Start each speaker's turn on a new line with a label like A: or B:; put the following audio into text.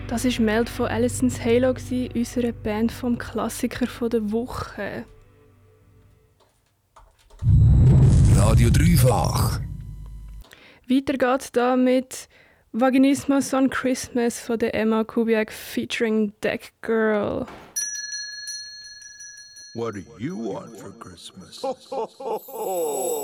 A: Das war Meld von Alison's Halo, unserer Band vom Klassiker der Woche.
B: Radio Dreifach.
A: Weiter geht's da mit Vaginismus on Christmas von der Emma Kubiak featuring Deck Girl.
C: What do you want for Christmas?